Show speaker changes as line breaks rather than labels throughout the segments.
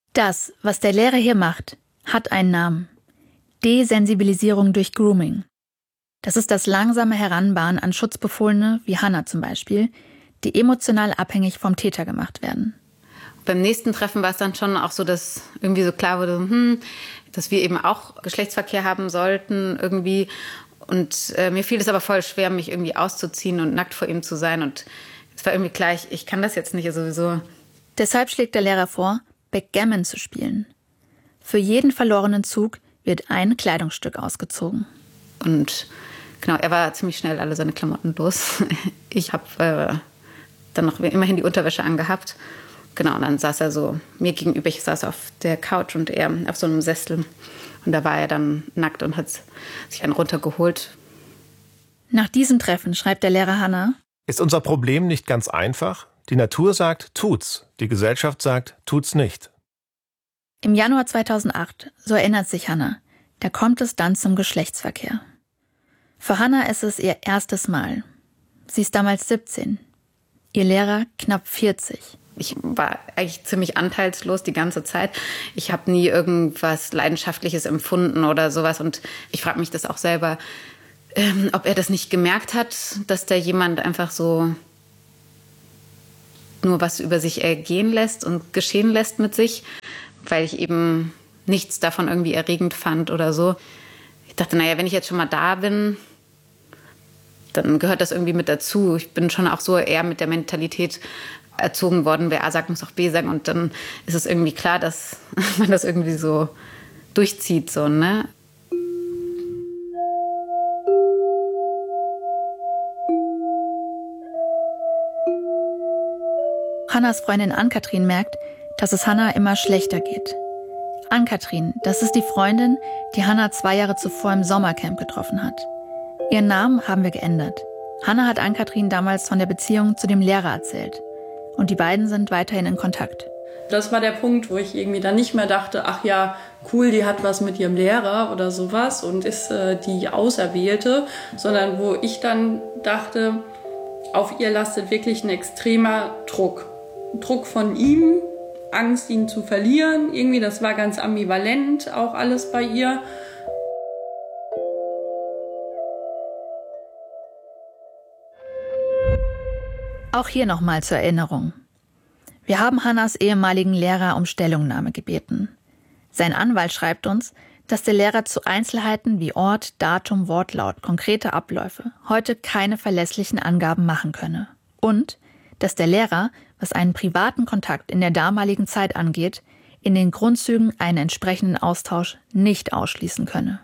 Das, was der Lehrer hier macht, hat einen Namen. Desensibilisierung durch Grooming. Das ist das langsame Heranbahnen an Schutzbefohlene, wie Hannah zum Beispiel, die emotional abhängig vom Täter gemacht werden.
Beim nächsten Treffen war es dann schon auch so, dass irgendwie so klar wurde, dass wir eben auch Geschlechtsverkehr haben sollten irgendwie. Und mir fiel es aber voll schwer, mich irgendwie auszuziehen und nackt vor ihm zu sein. Und es war irgendwie klar, ich kann das jetzt nicht sowieso.
Deshalb schlägt der Lehrer vor, Backgammon zu spielen. Für jeden verlorenen Zug wird ein Kleidungsstück ausgezogen.
Und genau, er war ziemlich schnell alle seine Klamotten los. Ich habe dann noch immerhin die Unterwäsche angehabt. Genau, und dann saß er so mir gegenüber. Ich saß auf der Couch und er auf so einem Sessel. Und da war er dann nackt und hat sich einen runtergeholt.
Nach diesem Treffen schreibt der Lehrer Hannah:
Ist unser Problem nicht ganz einfach? Die Natur sagt, tut's. Die Gesellschaft sagt, tut's nicht.
Im Januar 2008, so erinnert sich Hannah, da kommt es dann zum Geschlechtsverkehr. Für Hannah ist es ihr erstes Mal. Sie ist damals 17. Ihr Lehrer knapp 40.
Ich war eigentlich ziemlich anteilslos die ganze Zeit. Ich habe nie irgendwas Leidenschaftliches empfunden oder sowas. Und ich frage mich das auch selber, ob er das nicht gemerkt hat, dass da jemand einfach so nur was über sich ergehen lässt und geschehen lässt mit sich, weil ich eben nichts davon irgendwie erregend fand oder so. Ich dachte, naja, wenn ich jetzt schon mal da bin, dann gehört das irgendwie mit dazu. Ich bin schon auch so eher mit der Mentalität erzogen worden, wer A sagt, muss auch B sagen. Und dann ist es irgendwie klar, dass man das irgendwie so durchzieht, so, ne?
Hannahs Freundin Ann-Kathrin merkt, dass es Hannah immer schlechter geht. Ann-Kathrin, das ist die Freundin, die Hannah 2 Jahre zuvor im Sommercamp getroffen hat. Ihren Namen haben wir geändert. Hannah hat Ann-Kathrin damals von der Beziehung zu dem Lehrer erzählt. Und die beiden sind weiterhin in Kontakt.
Das war der Punkt, wo ich irgendwie dann nicht mehr dachte, ach ja, cool, die hat was mit ihrem Lehrer oder sowas und ist die Auserwählte, sondern wo ich dann dachte, auf ihr lastet wirklich ein extremer Druck. Druck von ihm, Angst, ihn zu verlieren. Irgendwie, das war ganz ambivalent, auch alles bei ihr.
Auch hier nochmal zur Erinnerung. Wir haben Hannahs ehemaligen Lehrer um Stellungnahme gebeten. Sein Anwalt schreibt uns, dass der Lehrer zu Einzelheiten wie Ort, Datum, Wortlaut, konkrete Abläufe heute keine verlässlichen Angaben machen könne. Und, dass der Lehrer, was einen privaten Kontakt in der damaligen Zeit angeht, in den Grundzügen einen entsprechenden Austausch nicht ausschließen könne.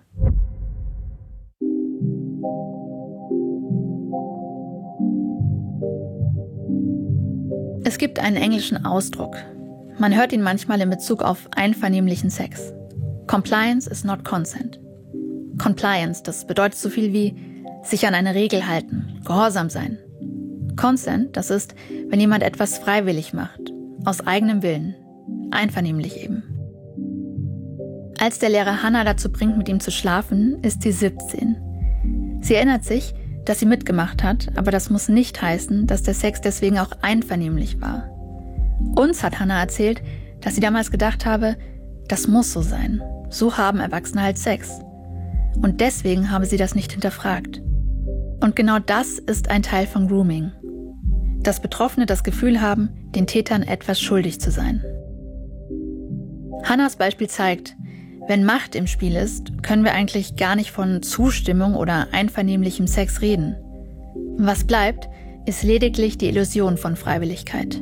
Es gibt einen englischen Ausdruck. Man hört ihn manchmal in Bezug auf einvernehmlichen Sex. Compliance is not consent. Compliance, das bedeutet so viel wie sich an eine Regel halten, gehorsam sein. Consent, das ist, wenn jemand etwas freiwillig macht, aus eigenem Willen, einvernehmlich eben. Als der Lehrer Hannah dazu bringt, mit ihm zu schlafen, ist sie 17. Sie erinnert sich, dass sie mitgemacht hat, aber das muss nicht heißen, dass der Sex deswegen auch einvernehmlich war. Uns hat Hannah erzählt, dass sie damals gedacht habe, das muss so sein. So haben Erwachsene halt Sex. Und deswegen habe sie das nicht hinterfragt. Und genau das ist ein Teil von Grooming. Dass Betroffene das Gefühl haben, den Tätern etwas schuldig zu sein. Hannahs Beispiel zeigt, wenn Macht im Spiel ist, können wir eigentlich gar nicht von Zustimmung oder einvernehmlichem Sex reden. Was bleibt, ist lediglich die Illusion von Freiwilligkeit.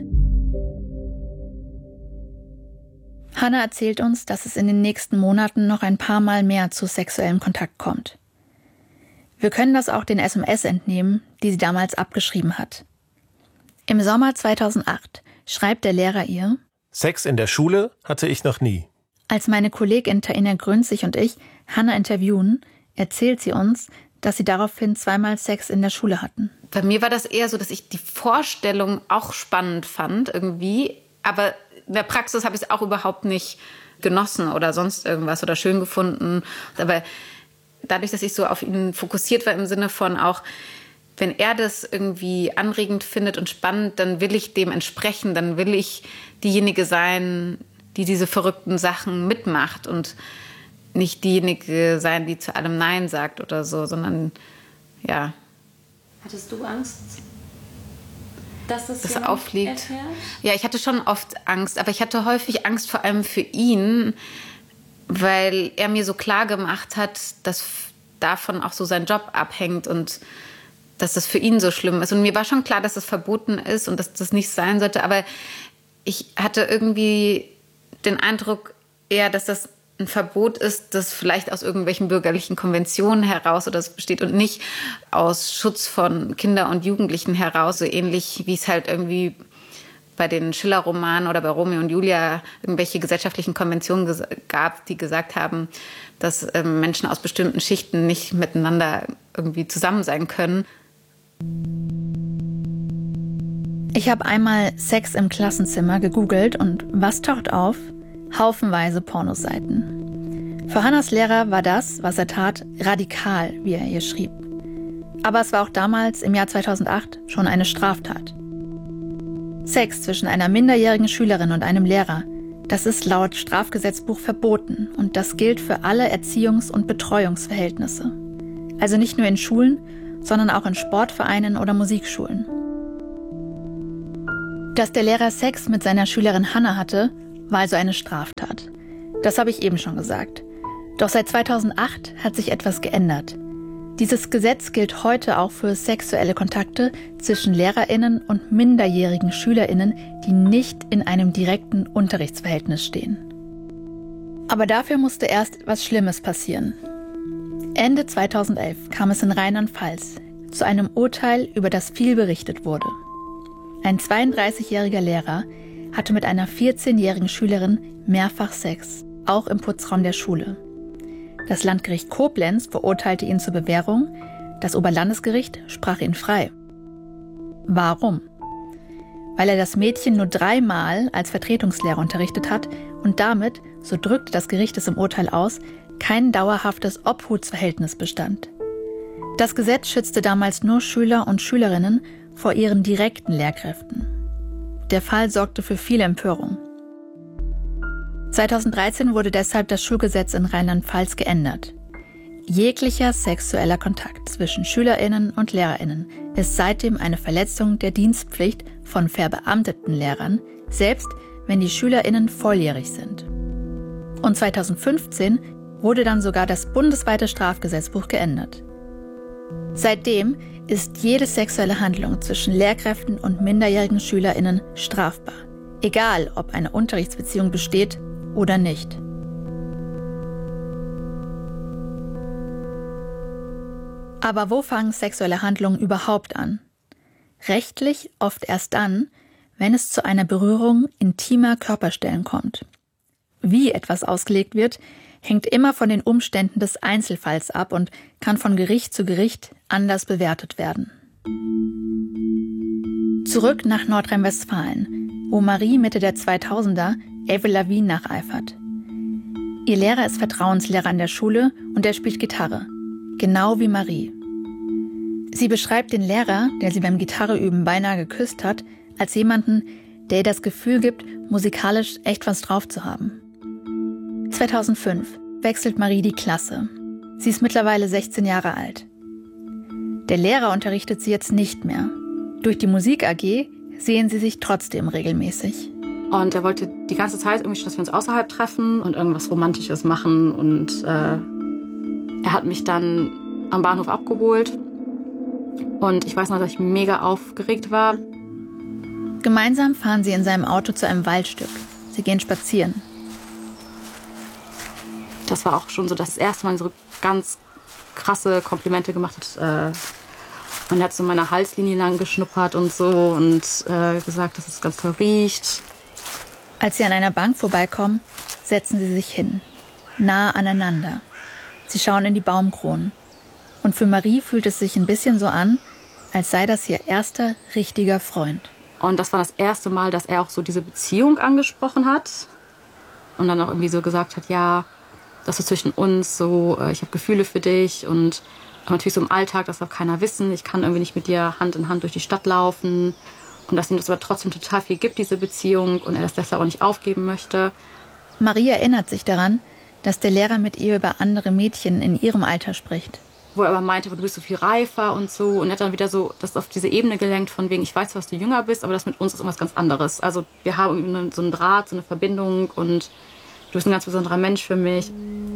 Hannah erzählt uns, dass es in den nächsten Monaten noch ein paar Mal mehr zu sexuellem Kontakt kommt. Wir können das auch den SMS entnehmen, die sie damals abgeschrieben hat. Im Sommer 2008 schreibt der Lehrer ihr:
Sex in der Schule hatte ich noch nie.
Als meine Kollegin Taina Grünzig und ich Hannah interviewen, erzählt sie uns, dass sie daraufhin 2-mal Sex in der Schule hatten.
Bei mir war das eher so, dass ich die Vorstellung auch spannend fand irgendwie, aber in der Praxis habe ich es auch überhaupt nicht genossen oder sonst irgendwas oder schön gefunden. Aber dadurch, dass ich so auf ihn fokussiert war im Sinne von auch, wenn er das irgendwie anregend findet und spannend, dann will ich dem entsprechen, dann will ich diejenige sein, die diese verrückten Sachen mitmacht und nicht diejenige sein, die zu allem Nein sagt oder so, sondern ja.
Hattest du Angst, dass das
auffliegt?
Erfährt?
Ja, ich hatte schon oft Angst, aber ich hatte häufig Angst vor allem für ihn, weil er mir so klar gemacht hat, dass davon auch so sein Job abhängt und dass das für ihn so schlimm ist. Und mir war schon klar, dass das verboten ist und dass das nicht sein sollte, aber ich hatte irgendwie den Eindruck eher, dass das ein Verbot ist, das vielleicht aus irgendwelchen bürgerlichen Konventionen heraus oder so besteht und nicht aus Schutz von Kindern und Jugendlichen heraus, so ähnlich wie es halt irgendwie bei den Schiller-Romanen oder bei Romeo und Julia irgendwelche gesellschaftlichen Konventionen gab, die gesagt haben, dass Menschen aus bestimmten Schichten nicht miteinander irgendwie zusammen sein können.
Ich habe einmal Sex im Klassenzimmer gegoogelt und was taucht auf? Haufenweise Pornoseiten. Für Hannas Lehrer war das, was er tat, radikal, wie er ihr schrieb. Aber es war auch damals, im Jahr 2008, schon eine Straftat. Sex zwischen einer minderjährigen Schülerin und einem Lehrer, das ist laut Strafgesetzbuch verboten und das gilt für alle Erziehungs- und Betreuungsverhältnisse. Also nicht nur in Schulen, sondern auch in Sportvereinen oder Musikschulen. Dass der Lehrer Sex mit seiner Schülerin Hannah hatte, war also eine Straftat. Das habe ich eben schon gesagt. Doch seit 2008 hat sich etwas geändert. Dieses Gesetz gilt heute auch für sexuelle Kontakte zwischen LehrerInnen und minderjährigen SchülerInnen, die nicht in einem direkten Unterrichtsverhältnis stehen. Aber dafür musste erst was Schlimmes passieren. Ende 2011 kam es in Rheinland-Pfalz zu einem Urteil, über das viel berichtet wurde. Ein 32-jähriger Lehrer hatte mit einer 14-jährigen Schülerin mehrfach Sex, auch im Putzraum der Schule. Das Landgericht Koblenz verurteilte ihn zur Bewährung, das Oberlandesgericht sprach ihn frei. Warum? Weil er das Mädchen nur 3-mal als Vertretungslehrer unterrichtet hat und damit, so drückte das Gericht es im Urteil aus, kein dauerhaftes Obhutsverhältnis bestand. Das Gesetz schützte damals nur Schüler und Schülerinnen vor ihren direkten Lehrkräften. Der Fall sorgte für viel Empörung. 2013 wurde deshalb das Schulgesetz in Rheinland-Pfalz geändert. Jeglicher sexueller Kontakt zwischen SchülerInnen und LehrerInnen ist seitdem eine Verletzung der Dienstpflicht von verbeamteten Lehrern, selbst wenn die SchülerInnen volljährig sind. Und 2015 wurde dann sogar das bundesweite Strafgesetzbuch geändert. Seitdem ist jede sexuelle Handlung zwischen Lehrkräften und minderjährigen SchülerInnen strafbar, egal ob eine Unterrichtsbeziehung besteht oder nicht. Aber wo fangen sexuelle Handlungen überhaupt an? Rechtlich oft erst dann, wenn es zu einer Berührung intimer Körperstellen kommt. Wie etwas ausgelegt wird, hängt immer von den Umständen des Einzelfalls ab und kann von Gericht zu Gericht anders bewertet werden. Zurück nach Nordrhein-Westfalen, wo Marie Mitte der 2000er Avril Lavigne nacheifert. Ihr Lehrer ist Vertrauenslehrer an der Schule und er spielt Gitarre, genau wie Marie. Sie beschreibt den Lehrer, der sie beim Gitarreüben beinahe geküsst hat, als jemanden, der ihr das Gefühl gibt, musikalisch echt was drauf zu haben. 2005 wechselt Marie die Klasse. Sie ist mittlerweile 16 Jahre alt. Der Lehrer unterrichtet sie jetzt nicht mehr. Durch die Musik AG sehen sie sich trotzdem regelmäßig.
Und er wollte die ganze Zeit irgendwie, dass wir uns außerhalb treffen und irgendwas Romantisches machen. Und er hat mich dann am Bahnhof abgeholt. Und ich weiß noch, dass ich mega aufgeregt war.
Gemeinsam fahren sie in seinem Auto zu einem Waldstück. Sie gehen spazieren.
Das war auch schon so das erste Mal so ganz krasse Komplimente gemacht hat. Und er hat so meine Halslinie lang geschnuppert und so und gesagt, dass es ganz toll riecht.
Als sie an einer Bank vorbeikommen, setzen sie sich hin, nah aneinander. Sie schauen in die Baumkronen. Und für Marie fühlt es sich ein bisschen so an, als sei das ihr erster richtiger Freund.
Und das war das erste Mal, dass er auch so diese Beziehung angesprochen hat. Und dann auch irgendwie so gesagt hat, ja, das ist zwischen uns so, ich habe Gefühle für dich. Und natürlich so im Alltag, das darf keiner wissen. Ich kann irgendwie nicht mit dir Hand in Hand durch die Stadt laufen. Und dass ihm das aber trotzdem total viel gibt, diese Beziehung. Und er das deshalb auch nicht aufgeben möchte.
Marie erinnert sich daran, dass der Lehrer mit ihr über andere Mädchen in ihrem Alter spricht.
Wo er aber meinte, du bist so viel reifer und so. Und er hat dann wieder so das auf diese Ebene gelenkt von wegen, ich weiß, dass du jünger bist, aber das mit uns ist irgendwas ganz anderes. Also wir haben so einen Draht, so eine Verbindung und du bist ein ganz besonderer Mensch für mich.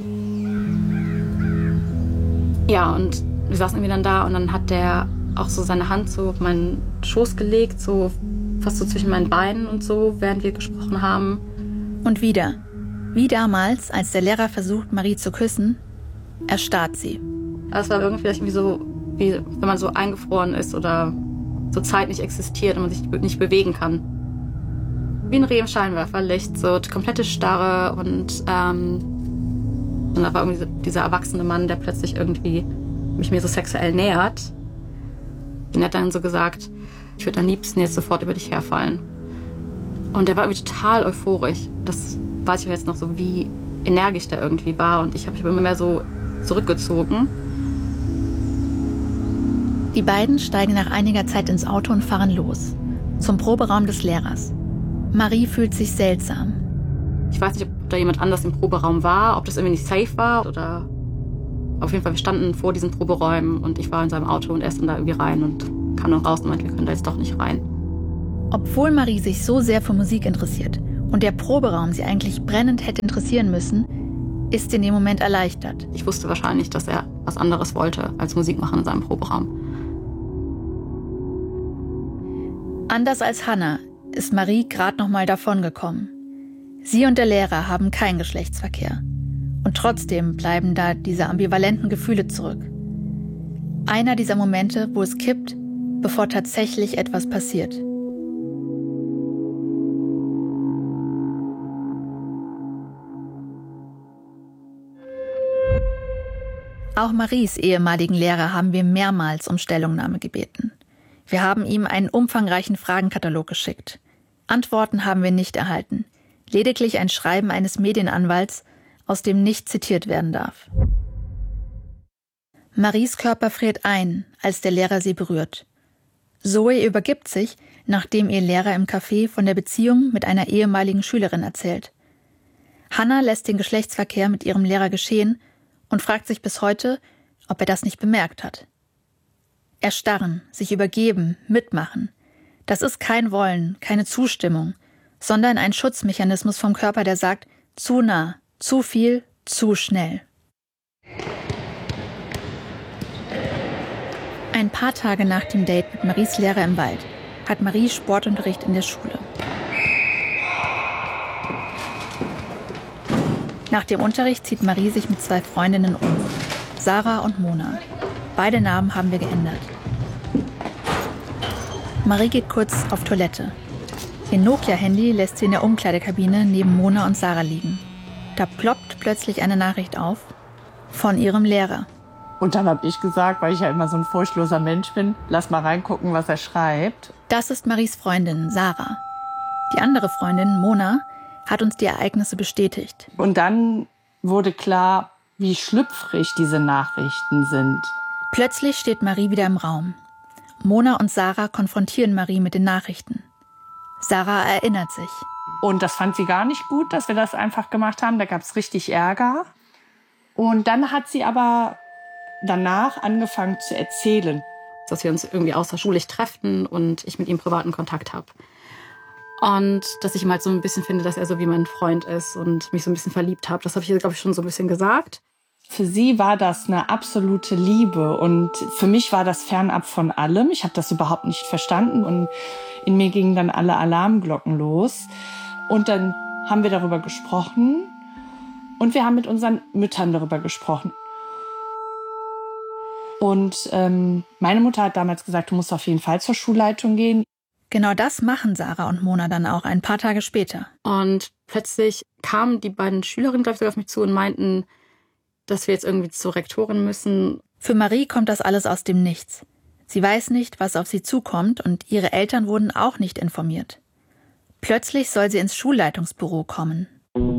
Ja, und wir saßen irgendwie dann da und dann hat der auch so seine Hand so auf meinen Schoß gelegt, so fast so zwischen meinen Beinen und so, während wir gesprochen haben.
Und wieder, wie damals, als der Lehrer versucht, Marie zu küssen, erstarrt sie.
Also es war irgendwie so, wie wenn man so eingefroren ist oder so Zeit nicht existiert und man sich nicht bewegen kann. Wie ein Reh im Scheinwerferlicht, so komplette Starre und da war irgendwie dieser erwachsene Mann, der plötzlich irgendwie mich mir so sexuell nähert. Und er hat dann so gesagt, ich würde am liebsten jetzt sofort über dich herfallen. Und der war irgendwie total euphorisch. Das weiß ich jetzt noch so, wie energisch der irgendwie war. Und ich habe mich immer mehr so zurückgezogen.
Die beiden steigen nach einiger Zeit ins Auto und fahren los. Zum Proberaum des Lehrers. Marie fühlt sich seltsam.
Ich weiß nicht, ob da jemand anders im Proberaum war, ob das irgendwie nicht safe war oder... Auf jeden Fall, wir standen vor diesen Proberäumen und ich war in seinem Auto und er ist dann da irgendwie rein und kam dann raus und meinte, wir können da jetzt doch nicht rein.
Obwohl Marie sich so sehr für Musik interessiert und der Proberaum sie eigentlich brennend hätte interessieren müssen, ist sie in dem Moment erleichtert.
Ich wusste wahrscheinlich, dass er was anderes wollte als Musik machen in seinem Proberaum.
Anders als Hannah ist Marie gerade noch mal davongekommen. Sie und der Lehrer haben keinen Geschlechtsverkehr. Und trotzdem bleiben da diese ambivalenten Gefühle zurück. Einer dieser Momente, wo es kippt, bevor tatsächlich etwas passiert. Auch Maries ehemaligen Lehrer haben wir mehrmals um Stellungnahme gebeten. Wir haben ihm einen umfangreichen Fragenkatalog geschickt. Antworten haben wir nicht erhalten. Lediglich ein Schreiben eines Medienanwalts, aus dem nicht zitiert werden darf. Maries Körper friert ein, als der Lehrer sie berührt. Zoe übergibt sich, nachdem ihr Lehrer im Café von der Beziehung mit einer ehemaligen Schülerin erzählt. Hannah lässt den Geschlechtsverkehr mit ihrem Lehrer geschehen und fragt sich bis heute, ob er das nicht bemerkt hat. Erstarren, sich übergeben, mitmachen. Das ist kein Wollen, keine Zustimmung, sondern ein Schutzmechanismus vom Körper, der sagt, zu nah, zu viel, zu schnell. Ein paar Tage nach dem Date mit Maries Lehrer im Wald hat Marie Sportunterricht in der Schule. Nach dem Unterricht zieht Marie sich mit 2 Freundinnen um, Sarah und Mona. Beide Namen haben wir geändert. Marie geht kurz auf Toilette. Ihr Nokia-Handy lässt sie in der Umkleidekabine neben Mona und Sarah liegen. Da ploppt plötzlich eine Nachricht auf von ihrem Lehrer.
Und dann habe ich gesagt, weil ich ja immer so ein furchtloser Mensch bin, lass mal reingucken, was er schreibt.
Das ist Maries Freundin, Sarah. Die andere Freundin, Mona, hat uns die Ereignisse bestätigt.
Und dann wurde klar, wie schlüpfrig diese Nachrichten sind.
Plötzlich steht Marie wieder im Raum. Mona und Sarah konfrontieren Marie mit den Nachrichten. Sarah erinnert sich.
Und das fand sie gar nicht gut, dass wir das einfach gemacht haben. Da gab es richtig Ärger. Und dann hat sie aber danach angefangen zu erzählen.
Dass wir uns irgendwie außerschulisch treffen und ich mit ihm privaten Kontakt habe. Und dass ich ihm halt so ein bisschen finde, dass er so wie mein Freund ist und mich so ein bisschen verliebt habe. Das habe ich ihr, glaube ich, schon so ein bisschen gesagt.
Für sie war das eine absolute Liebe und für mich war das fernab von allem. Ich habe das überhaupt nicht verstanden und in mir gingen dann alle Alarmglocken los. Und dann haben wir darüber gesprochen und wir haben mit unseren Müttern darüber gesprochen. Und meine Mutter hat damals gesagt, du musst auf jeden Fall zur Schulleitung gehen.
Genau das machen Sarah und Mona dann auch ein paar Tage später.
Und plötzlich kamen die beiden Schülerinnen, glaube ich, auf mich zu und meinten, dass wir jetzt irgendwie zur Rektorin müssen.
Für Marie kommt das alles aus dem Nichts. Sie weiß nicht, was auf sie zukommt und ihre Eltern wurden auch nicht informiert. Plötzlich soll sie ins Schulleitungsbüro kommen.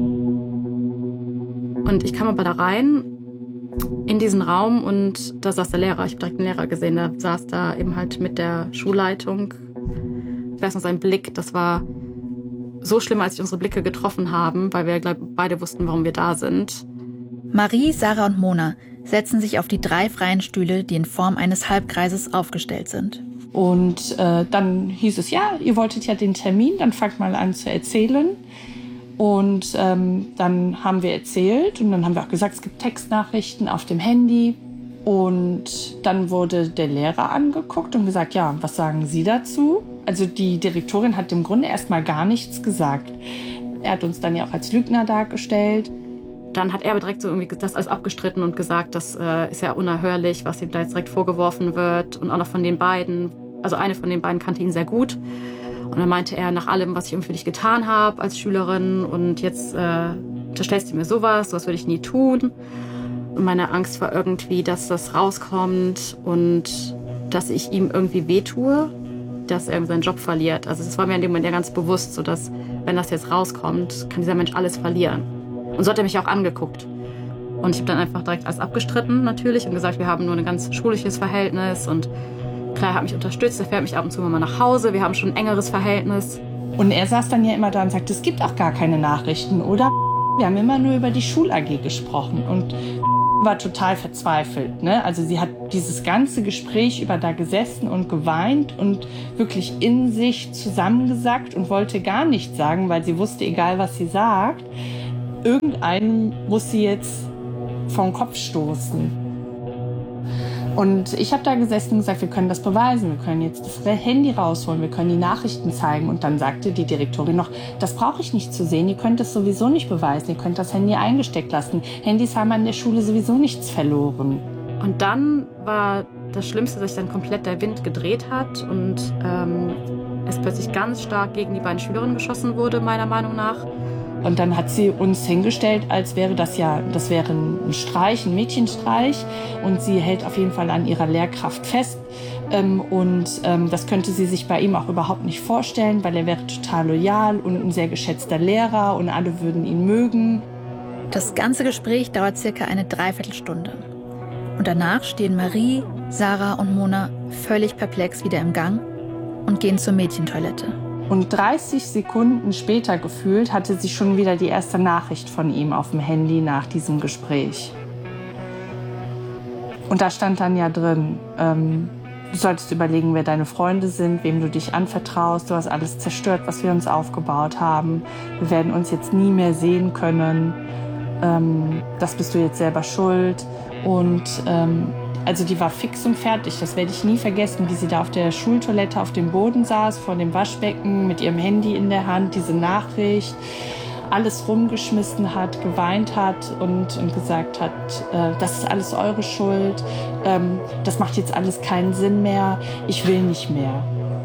Und ich kam aber da rein in diesen Raum und da saß der Lehrer. Ich habe direkt einen Lehrer gesehen, der saß da eben halt mit der Schulleitung. Ich weiß noch, sein Blick, das war so schlimm, als sich unsere Blicke getroffen haben, weil wir beide wussten, warum wir da sind.
Marie, Sarah und Mona setzen sich auf die 3 freien Stühle, die in Form eines Halbkreises aufgestellt sind.
Und dann hieß es, ja, ihr wolltet ja den Termin, dann fangt mal an zu erzählen. Und dann haben wir erzählt und dann haben wir auch gesagt, es gibt Textnachrichten auf dem Handy. Und dann wurde der Lehrer angeguckt und gesagt, ja, was sagen Sie dazu? Also die Direktorin hat im Grunde erstmal gar nichts gesagt. Er hat uns dann ja auch als Lügner dargestellt.
Dann hat er aber direkt so irgendwie das alles abgestritten und gesagt, das ist ja unerhörlich, was ihm da jetzt direkt vorgeworfen wird. Und auch noch von den beiden, also eine von den beiden kannte ihn sehr gut. Und dann meinte er, nach allem, was ich irgendwie für dich getan habe als Schülerin und jetzt unterstellst du mir sowas würde ich nie tun. Und meine Angst war irgendwie, dass das rauskommt und dass ich ihm irgendwie wehtue, dass er seinen Job verliert. Also das war mir in dem Moment ja ganz bewusst, so dass, wenn das jetzt rauskommt, kann dieser Mensch alles verlieren. Und so hat er mich auch angeguckt. Und ich habe dann einfach direkt alles abgestritten natürlich und gesagt, wir haben nur ein ganz schulisches Verhältnis und klar, er hat mich unterstützt, er fährt mich ab und zu mal nach Hause, wir haben schon ein engeres Verhältnis.
Und er saß dann ja immer da und sagte, es gibt auch gar keine Nachrichten, oder? Wir haben immer nur über die Schul-AG gesprochen und war total verzweifelt, ne? Also sie hat dieses ganze Gespräch über da gesessen und geweint und wirklich in sich zusammengesackt und wollte gar nichts sagen, weil sie wusste, egal was sie sagt, irgendeinen muss sie jetzt vom Kopf stoßen. Und ich habe da gesessen und gesagt, wir können das beweisen, wir können jetzt das Handy rausholen, wir können die Nachrichten zeigen. Und dann sagte die Direktorin noch, das brauche ich nicht zu sehen, ihr könnt es sowieso nicht beweisen, ihr könnt das Handy eingesteckt lassen. Handys haben an der Schule sowieso nichts verloren.
Und dann war das Schlimmste, dass sich dann komplett der Wind gedreht hat und es plötzlich ganz stark gegen die beiden Schülerinnen geschossen wurde, meiner Meinung nach.
Und dann hat sie uns hingestellt, als wäre das wäre ein Streich, ein Mädchenstreich. Und sie hält auf jeden Fall an ihrer Lehrkraft fest. Das könnte sie sich bei ihm auch überhaupt nicht vorstellen, weil er wäre total loyal und ein sehr geschätzter Lehrer und alle würden ihn mögen.
Das ganze Gespräch dauert circa eine Dreiviertelstunde. Und danach stehen Marie, Sarah und Mona völlig perplex wieder im Gang und gehen zur Mädchentoilette.
Und 30 Sekunden später gefühlt hatte sie schon wieder die erste Nachricht von ihm auf dem Handy nach diesem Gespräch. Und da stand dann ja drin, du solltest überlegen, wer deine Freunde sind, wem du dich anvertraust. Du hast alles zerstört, was wir uns aufgebaut haben. Wir werden uns jetzt nie mehr sehen können. Das bist du jetzt selber schuld. Und also die war fix und fertig. Das werde ich nie vergessen, wie sie da auf der Schultoilette auf dem Boden saß, vor dem Waschbecken, mit ihrem Handy in der Hand, diese Nachricht, alles rumgeschmissen hat, geweint hat und gesagt hat, das ist alles eure Schuld, das macht jetzt alles keinen Sinn mehr, ich will nicht mehr.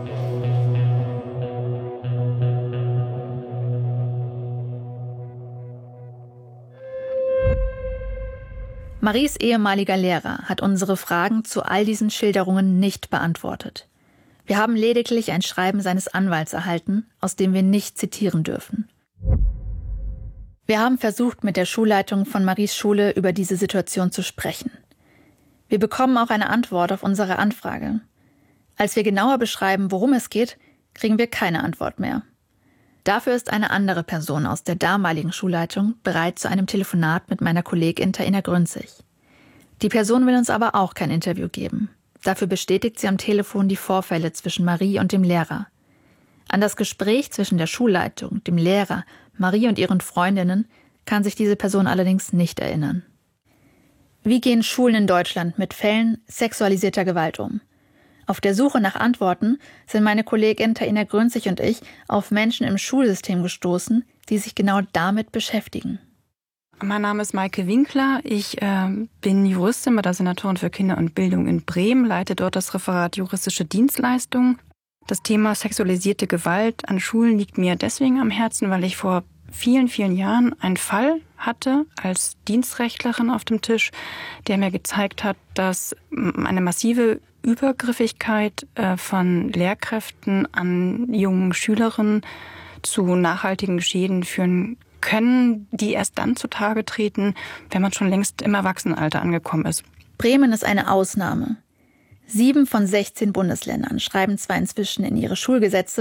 Maries ehemaliger Lehrer hat unsere Fragen zu all diesen Schilderungen nicht beantwortet. Wir haben lediglich ein Schreiben seines Anwalts erhalten, aus dem wir nicht zitieren dürfen. Wir haben versucht, mit der Schulleitung von Maries Schule über diese Situation zu sprechen. Wir bekommen auch eine Antwort auf unsere Anfrage. Als wir genauer beschreiben, worum es geht, kriegen wir keine Antwort mehr. Dafür ist eine andere Person aus der damaligen Schulleitung bereit zu einem Telefonat mit meiner Kollegin Taina Grünzig. Die Person will uns aber auch kein Interview geben. Dafür bestätigt sie am Telefon die Vorfälle zwischen Marie und dem Lehrer. An das Gespräch zwischen der Schulleitung, dem Lehrer, Marie und ihren Freundinnen kann sich diese Person allerdings nicht erinnern. Wie gehen Schulen in Deutschland mit Fällen sexualisierter Gewalt um? Auf der Suche nach Antworten sind meine Kollegin Taina Grünzig und ich auf Menschen im Schulsystem gestoßen, die sich genau damit beschäftigen.
Mein Name ist Maike Winkler. Ich bin Juristin bei der Senatorin für Kinder und Bildung in Bremen, leite dort das Referat Juristische Dienstleistungen. Das Thema sexualisierte Gewalt an Schulen liegt mir deswegen am Herzen, weil ich vor vielen, vielen Jahren einen Fall hatte als Dienstrechtlerin auf dem Tisch, der mir gezeigt hat, dass eine massive Übergriffigkeit von Lehrkräften an jungen Schülerinnen zu nachhaltigen Schäden führen können, die erst dann zutage treten, wenn man schon längst im Erwachsenenalter angekommen ist.
Bremen ist eine Ausnahme. 7 von 16 Bundesländern schreiben zwar inzwischen in ihre Schulgesetze,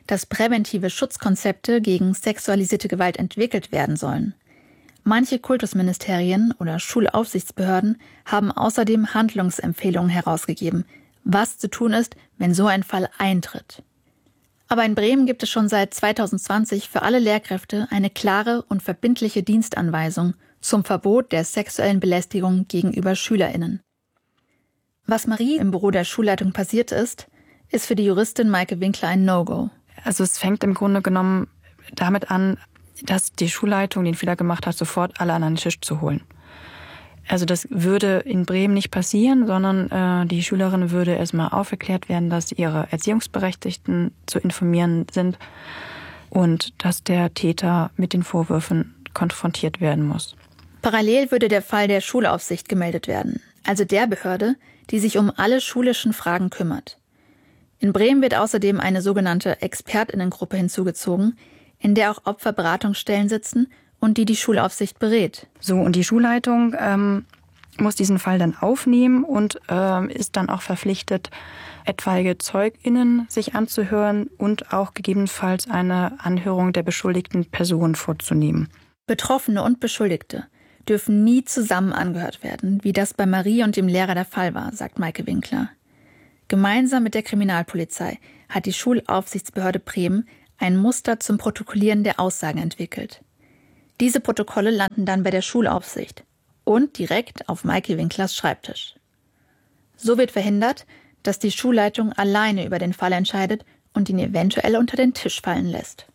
dass präventive Schutzkonzepte gegen sexualisierte Gewalt entwickelt werden sollen. Manche Kultusministerien oder Schulaufsichtsbehörden haben außerdem Handlungsempfehlungen herausgegeben, was zu tun ist, wenn so ein Fall eintritt. Aber in Bremen gibt es schon seit 2020 für alle Lehrkräfte eine klare und verbindliche Dienstanweisung zum Verbot der sexuellen Belästigung gegenüber SchülerInnen. Was Marie im Büro der Schulleitung passiert ist für die Juristin Maike Winkler ein No-Go.
Also es fängt im Grunde genommen damit an, dass die Schulleitung den Fehler gemacht hat, sofort alle an den Tisch zu holen. Also das würde in Bremen nicht passieren, sondern die Schülerin würde erstmal aufgeklärt werden, dass ihre Erziehungsberechtigten zu informieren sind und dass der Täter mit den Vorwürfen konfrontiert werden muss.
Parallel würde der Fall der Schulaufsicht gemeldet werden, also der Behörde, die sich um alle schulischen Fragen kümmert. In Bremen wird außerdem eine sogenannte ExpertInnengruppe hinzugezogen, in der auch Opferberatungsstellen sitzen und die Schulaufsicht berät.
So, und die Schulleitung muss diesen Fall dann aufnehmen und ist dann auch verpflichtet, etwaige ZeugInnen sich anzuhören und auch gegebenenfalls eine Anhörung der beschuldigten Person vorzunehmen.
Betroffene und Beschuldigte dürfen nie zusammen angehört werden, wie das bei Marie und dem Lehrer der Fall war, sagt Maike Winkler. Gemeinsam mit der Kriminalpolizei hat die Schulaufsichtsbehörde Bremen ein Muster zum Protokollieren der Aussagen entwickelt. Diese Protokolle landen dann bei der Schulaufsicht und direkt auf Maike Winklers Schreibtisch. So wird verhindert, dass die Schulleitung alleine über den Fall entscheidet und ihn eventuell unter den Tisch fallen lässt.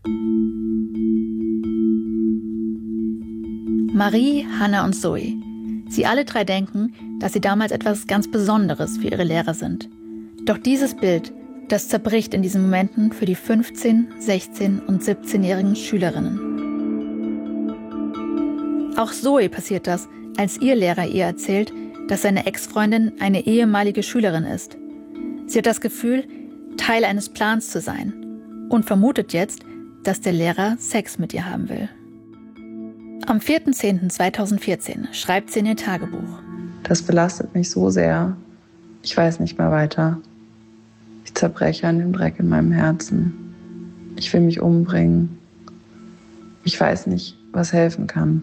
Marie, Hannah und Zoe. Sie alle drei denken, dass sie damals etwas ganz Besonderes für ihre Lehrer sind. Doch dieses Bild, das zerbricht in diesen Momenten für die 15-, 16- und 17-jährigen Schülerinnen. Auch Zoe passiert das, als ihr Lehrer ihr erzählt, dass seine Ex-Freundin eine ehemalige Schülerin ist. Sie hat das Gefühl, Teil eines Plans zu sein und vermutet jetzt, dass der Lehrer Sex mit ihr haben will. Am 4.10.2014 schreibt sie in ihr Tagebuch.
Das belastet mich so sehr. Ich weiß nicht mehr weiter. Ich zerbreche an dem Dreck in meinem Herzen. Ich will mich umbringen. Ich weiß nicht, was helfen kann.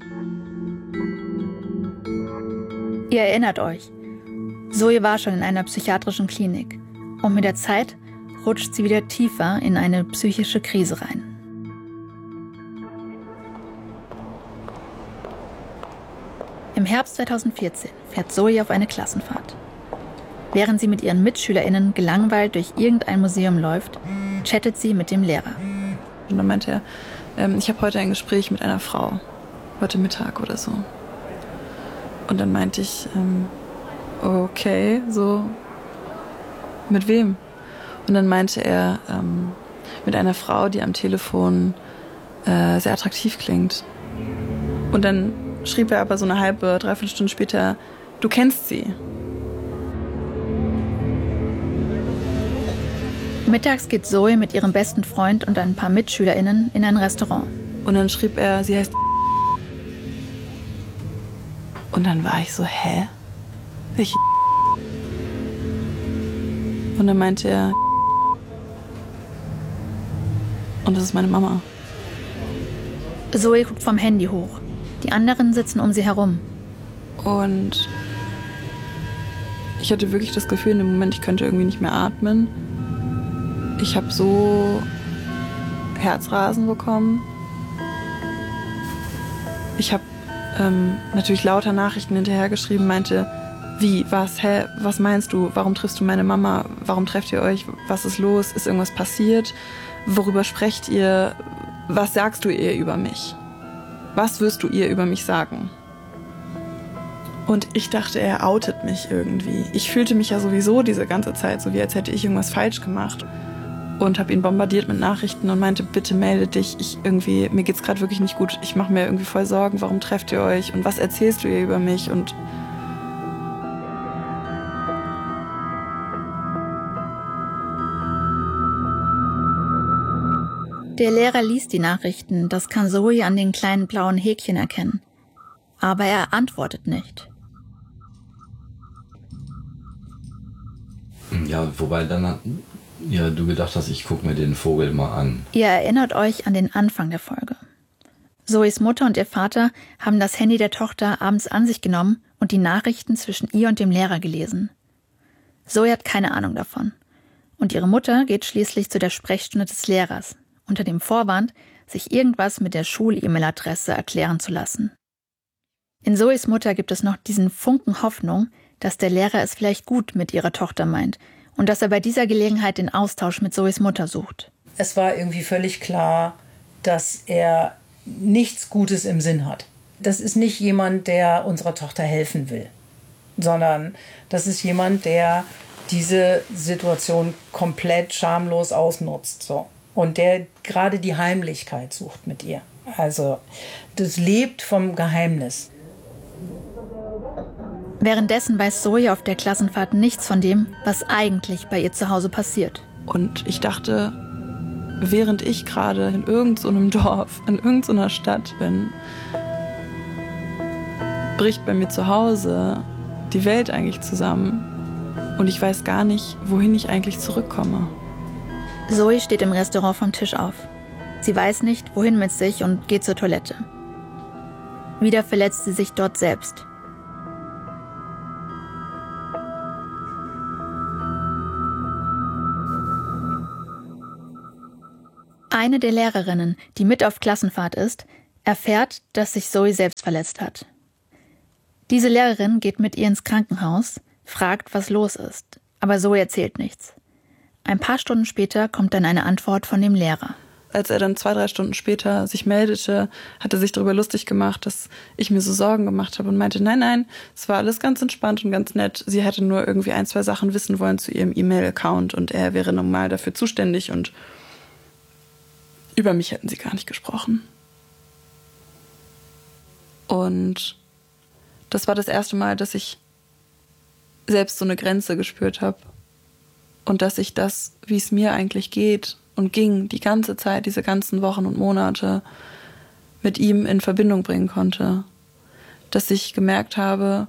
Ihr erinnert euch, Zoe war schon in einer psychiatrischen Klinik und mit der Zeit rutscht sie wieder tiefer in eine psychische Krise rein. Im Herbst 2014 fährt Zoe auf eine Klassenfahrt. Während sie mit ihren MitschülerInnen gelangweilt durch irgendein Museum läuft, chattet sie mit dem Lehrer.
Und dann meinte er, ich habe heute ein Gespräch mit einer Frau, heute Mittag oder so. Und dann meinte ich, okay, so, mit wem? Und dann meinte er, mit einer Frau, die am Telefon sehr attraktiv klingt. Und dann schrieb er aber so eine halbe, dreiviertel Stunde später, du kennst sie.
Mittags geht Zoe mit ihrem besten Freund und ein paar MitschülerInnen in ein Restaurant.
Und dann schrieb er, sie heißt. Und dann war ich so, hä? Welche? Und dann meinte er, und das ist meine Mama.
Zoe guckt vom Handy hoch. Die anderen sitzen um sie herum.
Und ich hatte wirklich das Gefühl in dem Moment, ich könnte irgendwie nicht mehr atmen. Ich habe so Herzrasen bekommen. Ich habe natürlich lauter Nachrichten hinterhergeschrieben, meinte, wie, was, hä, was meinst du, warum triffst du meine Mama, warum trefft ihr euch, was ist los, ist irgendwas passiert, worüber sprecht ihr, was sagst du ihr über mich, was wirst du ihr über mich sagen? Und ich dachte, er outet mich irgendwie. Ich fühlte mich ja sowieso diese ganze Zeit so, wie als hätte ich irgendwas falsch gemacht. Und habe ihn bombardiert mit Nachrichten und meinte, bitte melde dich, mir geht's gerade wirklich nicht gut, ich mache mir irgendwie voll Sorgen, warum trefft ihr euch und was erzählst du ihr über mich? Und
der Lehrer liest die Nachrichten, das kann Zoe an den kleinen blauen Häkchen erkennen. Aber er antwortet nicht.
Ja, wobei dann ja, du gedacht hast, ich gucke mir den Vogel mal an.
Ihr erinnert euch an den Anfang der Folge. Zoes Mutter und ihr Vater haben das Handy der Tochter abends an sich genommen und die Nachrichten zwischen ihr und dem Lehrer gelesen. Zoe hat keine Ahnung davon. Und ihre Mutter geht schließlich zu der Sprechstunde des Lehrers, unter dem Vorwand, sich irgendwas mit der Schul-E-Mail-Adresse erklären zu lassen. In Zoes Mutter gibt es noch diesen Funken Hoffnung, dass der Lehrer es vielleicht gut mit ihrer Tochter meint und dass er bei dieser Gelegenheit den Austausch mit Zoes Mutter sucht.
Es war irgendwie völlig klar, dass er nichts Gutes im Sinn hat. Das ist nicht jemand, der unserer Tochter helfen will, sondern das ist jemand, der diese Situation komplett schamlos ausnutzt. So. Und der gerade die Heimlichkeit sucht mit ihr. Also das lebt vom Geheimnis.
Währenddessen weiß Zoe auf der Klassenfahrt nichts von dem, was eigentlich bei ihr zu Hause passiert.
Und ich dachte, während ich gerade in irgendeinem Dorf, in irgendeiner Stadt bin, bricht bei mir zu Hause die Welt eigentlich zusammen. Und ich weiß gar nicht, wohin ich eigentlich zurückkomme.
Zoe steht im Restaurant vom Tisch auf. Sie weiß nicht, wohin mit sich und geht zur Toilette. Wieder verletzt sie sich dort selbst. Eine der Lehrerinnen, die mit auf Klassenfahrt ist, erfährt, dass sich Zoe selbst verletzt hat. Diese Lehrerin geht mit ihr ins Krankenhaus, fragt, was los ist, aber Zoe erzählt nichts. Ein paar Stunden später kommt dann eine Antwort von dem Lehrer.
Als er dann 2-3 Stunden später sich meldete, hat er sich darüber lustig gemacht, dass ich mir so Sorgen gemacht habe und meinte, nein, es war alles ganz entspannt und ganz nett. Sie hätte nur irgendwie 1-2 Sachen wissen wollen zu ihrem E-Mail-Account und er wäre normal dafür zuständig und über mich hätten sie gar nicht gesprochen. Und das war das erste Mal, dass ich selbst so eine Grenze gespürt habe. Und dass ich das, wie es mir eigentlich geht und ging, die ganze Zeit, diese ganzen Wochen und Monate mit ihm in Verbindung bringen konnte. Dass ich gemerkt habe,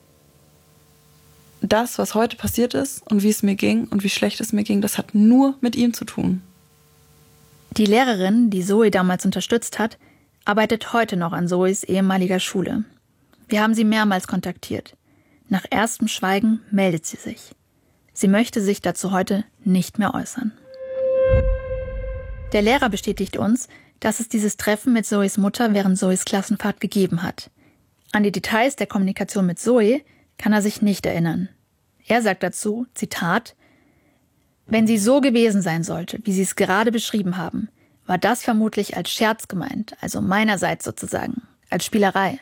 das, was heute passiert ist und wie es mir ging und wie schlecht es mir ging, das hat nur mit ihm zu tun.
Die Lehrerin, die Zoe damals unterstützt hat, arbeitet heute noch an Zoes ehemaliger Schule. Wir haben sie mehrmals kontaktiert. Nach erstem Schweigen meldet sie sich. Sie möchte sich dazu heute nicht mehr äußern. Der Lehrer bestätigt uns, dass es dieses Treffen mit Zoes Mutter während Zoes Klassenfahrt gegeben hat. An die Details der Kommunikation mit Zoe kann er sich nicht erinnern. Er sagt dazu, Zitat, wenn sie so gewesen sein sollte, wie Sie es gerade beschrieben haben, war das vermutlich als Scherz gemeint, also meinerseits sozusagen, als Spielerei.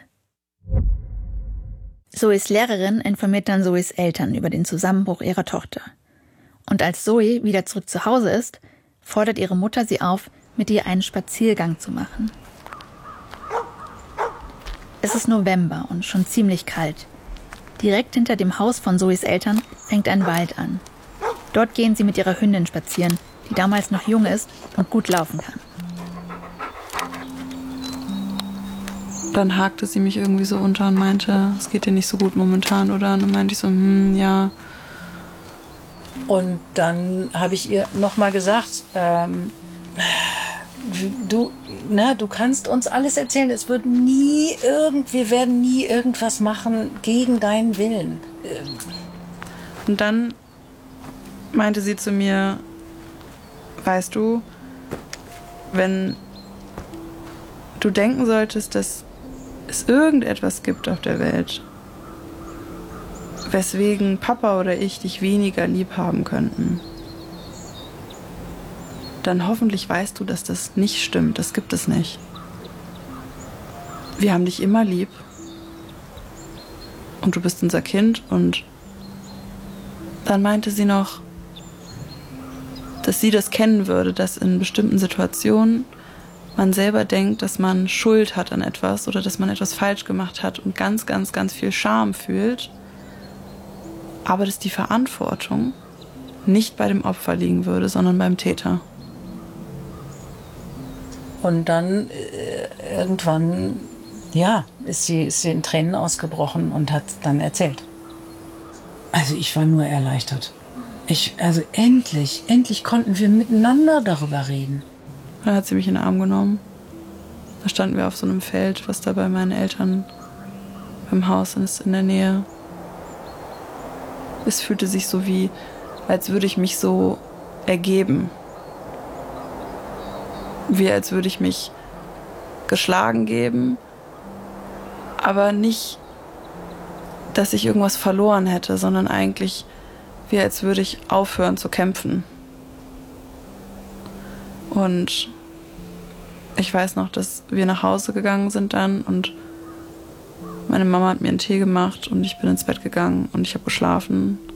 Zoes Lehrerin informiert dann Zoes Eltern über den Zusammenbruch ihrer Tochter. Und als Zoe wieder zurück zu Hause ist, fordert ihre Mutter sie auf, mit ihr einen Spaziergang zu machen. Es ist November und schon ziemlich kalt. Direkt hinter dem Haus von Zoes Eltern fängt ein Wald an. Dort gehen sie mit ihrer Hündin spazieren, die damals noch jung ist und gut laufen kann.
Dann hakte sie mich irgendwie so unter und meinte, es geht dir nicht so gut momentan, oder? Und dann meinte ich so, ja.
Und dann habe ich ihr nochmal gesagt, du kannst uns alles erzählen, wir werden nie irgendwas machen gegen deinen Willen.
Und dann meinte sie zu mir, weißt du, wenn du denken solltest, dass es irgendetwas gibt auf der Welt, weswegen Papa oder ich dich weniger lieb haben könnten, dann hoffentlich weißt du, dass das nicht stimmt. Das gibt es nicht. Wir haben dich immer lieb und du bist unser Kind. Und dann meinte sie noch, dass sie das kennen würde, dass in bestimmten Situationen man selber denkt, dass man Schuld hat an etwas oder dass man etwas falsch gemacht hat und ganz, ganz, ganz viel Scham fühlt, aber dass die Verantwortung nicht bei dem Opfer liegen würde, sondern beim Täter.
Und dann irgendwann, ist sie in Tränen ausgebrochen und hat dann erzählt. Also ich war nur erleichtert. Endlich konnten wir miteinander darüber reden.
Dann hat sie mich in den Arm genommen. Da standen wir auf so einem Feld, was da bei meinen Eltern beim Haus ist, in der Nähe. Es fühlte sich so wie, als würde ich mich so ergeben. Wie als würde ich mich geschlagen geben, aber nicht, dass ich irgendwas verloren hätte, sondern eigentlich wie als würde ich aufhören zu kämpfen. Und ich weiß noch, dass wir nach Hause gegangen sind dann und meine Mama hat mir einen Tee gemacht und ich bin ins Bett gegangen und ich habe geschlafen.